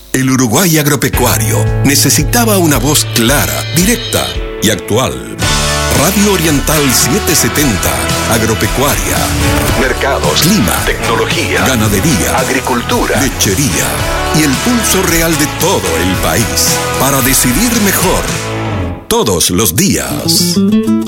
El Uruguay agropecuario necesitaba una voz clara, directa y actual. Radio Oriental 770, agropecuaria, mercados, clima, tecnología, ganadería, agricultura, lechería y el pulso real de todo el país para decidir mejor todos los días.